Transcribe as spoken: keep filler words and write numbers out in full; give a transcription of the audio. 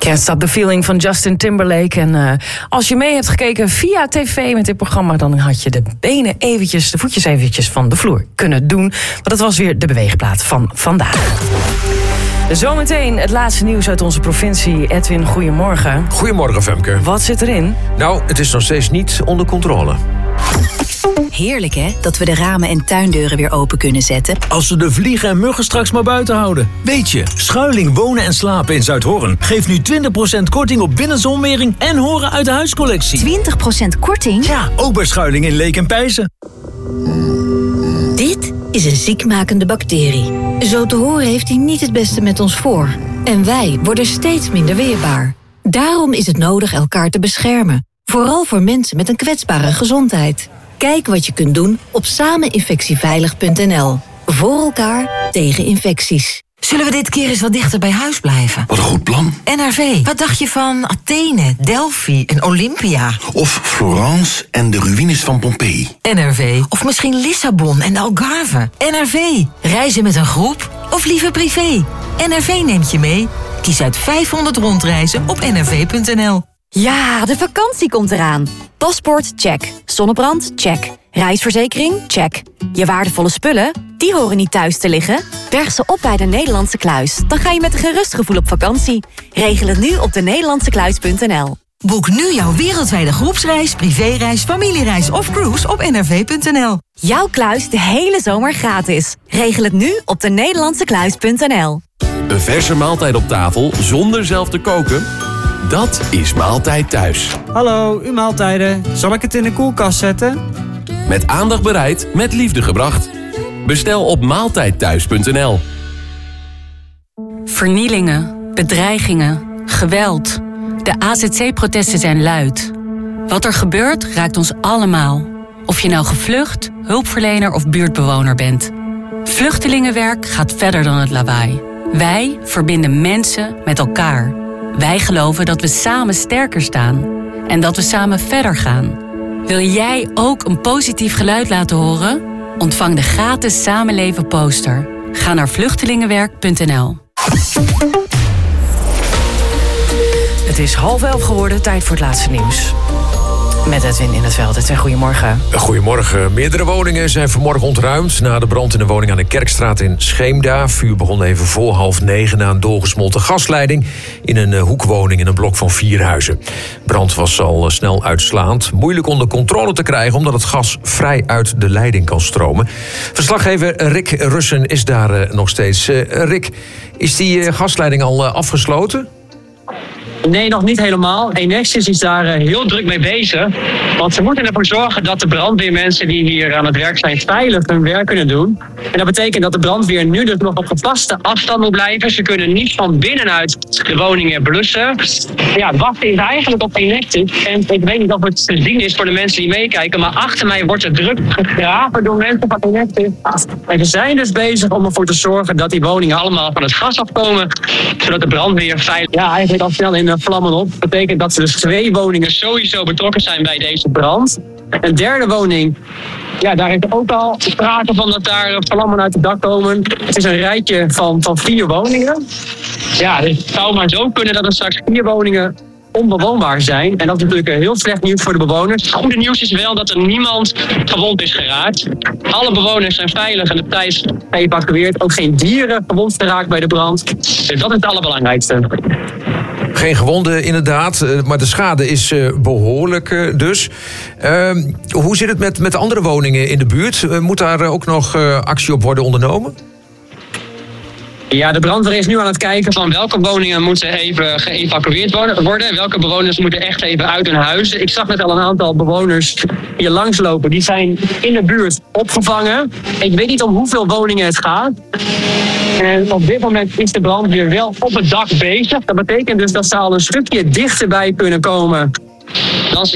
Can't Stop the Feeling van Justin Timberlake. En uh, als je mee hebt gekeken via tv met dit programma, dan had je de benen eventjes, de voetjes eventjes van de vloer kunnen doen. Want dat was weer de beweegplaat van vandaag. Zometeen het laatste nieuws uit onze provincie. Edwin, goedemorgen. Goedemorgen, Femke. Wat zit erin? Nou, het is nog steeds niet onder controle. Heerlijk hè, dat we de ramen en tuindeuren weer open kunnen zetten. Als we de vliegen en muggen straks maar buiten houden. Weet je, Schuiling Wonen en Slapen in Zuidhorn geeft nu twintig procent korting op binnenzonwering en horen uit de huiscollectie. twintig procent korting? Ja, ook bij Schuiling in Leek en Pijzen. Dit is een ziekmakende bacterie. Zo te horen heeft hij niet het beste met ons voor. En wij worden steeds minder weerbaar. Daarom is het nodig elkaar te beschermen. Vooral voor mensen met een kwetsbare gezondheid. Kijk wat je kunt doen op sameninfectieveilig punt n l. Voor elkaar tegen infecties. Zullen we dit keer eens wat dichter bij huis blijven? Wat een goed plan. N R V, wat dacht je van Athene, Delphi en Olympia? Of Florence en de ruïnes van Pompeii. N R V, of misschien Lissabon en de Algarve. N R V, reizen met een groep of liever privé? N R V neemt je mee. Kies uit vijfhonderd rondreizen op n r v punt n l. Ja, de vakantie komt eraan. Paspoort, check. Zonnebrand, check. Reisverzekering, check. Je waardevolle spullen, die horen niet thuis te liggen. Berg ze op bij de Nederlandse Kluis. Dan ga je met een gerust gevoel op vakantie. Regel het nu op de nederlandse kluis punt n l. Boek nu jouw wereldwijde groepsreis, privéreis, familiereis of cruise op n r v punt n l. Jouw kluis de hele zomer gratis. Regel het nu op de nederlandse kluis punt n l. Een verse maaltijd op tafel zonder zelf te koken? Dat is Maaltijd Thuis. Hallo, uw maaltijden. Zal ik het in de koelkast zetten? Met aandacht bereid, met liefde gebracht. Bestel op maaltijd thuis punt n l. Vernielingen, bedreigingen, geweld. De A Z C-protesten zijn luid. Wat er gebeurt, raakt ons allemaal. Of je nou gevlucht, hulpverlener of buurtbewoner bent. Vluchtelingenwerk gaat verder dan het lawaai. Wij verbinden mensen met elkaar. Wij geloven dat we samen sterker staan. En dat we samen verder gaan. Wil jij ook een positief geluid laten horen? Ontvang de gratis Samenleven poster. Ga naar vluchtelingenwerk punt n l. Het is half elf geworden, tijd voor het laatste nieuws. Met Edwin in het veld. Het zijn goedemorgen. Goedemorgen. Meerdere woningen zijn vanmorgen ontruimd na de brand in een woning aan de Kerkstraat in Scheemda. Vuur begon even voor half negen na een doorgesmolten gasleiding in een hoekwoning in een blok van vier huizen. Brand was al snel uitslaand. Moeilijk onder controle te krijgen omdat het gas vrij uit de leiding kan stromen. Verslaggever Rick Russen is daar nog steeds. Rick, is die gasleiding al afgesloten? Nee, nog niet helemaal. Enexis is daar uh, heel druk mee bezig. Want ze moeten ervoor zorgen dat de brandweermensen die hier aan het werk zijn veilig hun werk kunnen doen. En dat betekent dat de brandweer nu dus nog op gepaste afstand moet blijven. Ze kunnen niet van binnenuit de woningen blussen. Ja, het wachten is eigenlijk op Enexis. En ik weet niet of het te zien is voor de mensen die meekijken. Maar achter mij wordt er druk gegraven door mensen van Enexis. En ze zijn dus bezig om ervoor te zorgen dat die woningen allemaal van het gas afkomen. Zodat de brandweer veilig, ja, eigenlijk al snel in vlammen op. Dat betekent dat er dus twee woningen sowieso betrokken zijn bij deze brand. Een derde woning, ja, daar is ook al sprake van dat daar vlammen uit het dak komen. Het is een rijtje van, van vier woningen. Ja, dus het zou maar zo kunnen dat er straks vier woningen onbewoonbaar zijn. En dat is natuurlijk heel slecht nieuws voor de bewoners. Het goede nieuws is wel dat er niemand gewond is geraakt. Alle bewoners zijn veilig en op tijd geëvacueerd. Ook geen dieren gewond geraakt bij de brand. Dus dat is het allerbelangrijkste. Geen gewonden inderdaad, maar de schade is behoorlijk dus. Uh, hoe zit het met, met de andere woningen in de buurt? Moet daar ook nog actie op worden ondernomen? Ja, de brandweer is nu aan het kijken van welke woningen moeten even geëvacueerd worden. En welke bewoners moeten echt even uit hun huizen. Ik zag net al een aantal bewoners hier langslopen. Die zijn in de buurt opgevangen. Ik weet niet om hoeveel woningen het gaat. En op dit moment is de brandweer wel op het dak bezig. Dat betekent dus dat ze al een stukje dichterbij kunnen komen dan